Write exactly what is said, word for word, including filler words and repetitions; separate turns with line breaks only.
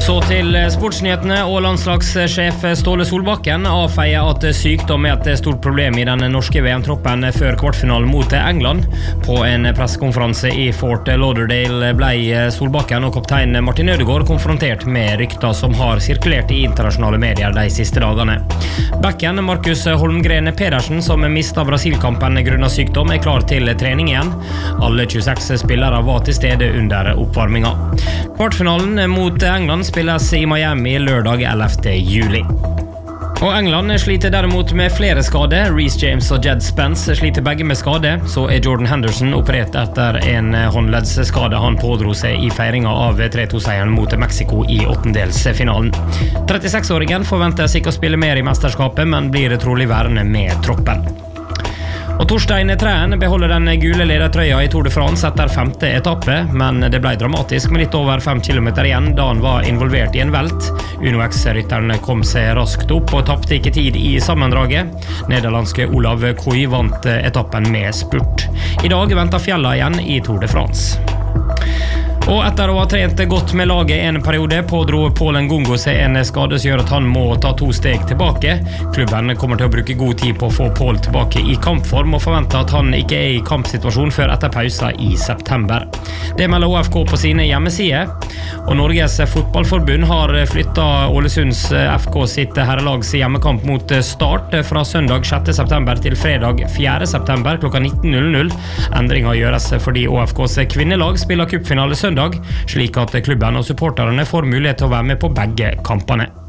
Så til sportsnyhetene, og landslagssjef Ståle Solbakken avfeier at sykdom er et stort problem i den norske V M-troppen før kvartfinalen mot England. På en pressekonferanse i Fort Lauderdale ble Solbakken og kaptein Martin Ødegaard konfrontert med rykter som har sirkulert i internasjonale medier de siste dagene. Backen Markus Holmgren Pedersen, som mistet Brasil-kampen grunnet sykdom, er klar til trening igjen. Alle tjueseks spillere var til stede under oppvarminga. Kvartfinalen mot England spilles i Miami lørdag ellevte juli. Og England sliter derimot med flere skader. Reece James og Jed Spence sliter begge med skade. Så er Jordan Henderson operert etter en håndleddsskade han pådro seg i feiringa av tre to-seieren mot Mexico i åttendelsfinalen. trettiseks-åringen forventes ikke å spille mer i mesterskapet, men blir trolig værende med troppen. Og Torstein Træen beholder den gule ledertrøya i Tour de France etter femte etappe, men det ble dramatisk med litt over fem kilometer igjen da han var involvert i en velt. Uno X-rytteren kom seg raskt opp og tappte ikke tid i sammendraget. Nederlandske Olav Koy vant etappen med spurt. I dag venter fjella igjen i Tour de France. Og etter å ha trent godt med laget en periode, pådro Paul Ngongo seg en skade som gjør at han må ta to steg tilbake. Klubben kommer til å bruke god tid på å få Paul tilbake i kampform, og forventer at han ikke er i kampsituasjon før etter pausa i september. Det melder Å F K på sine hjemmesider, og Norges fotballforbund har flyttet Ålesunds F K sitt herrelags hjemmekamp mot Start fra søndag sjette september til fredag fjerde september klokka nitten null null. Endringer gjøres fordi Å F K's kvinnelag spiller cupfinale søndag, slik at klubben og supporterne får mulighet til å være med på begge kampene.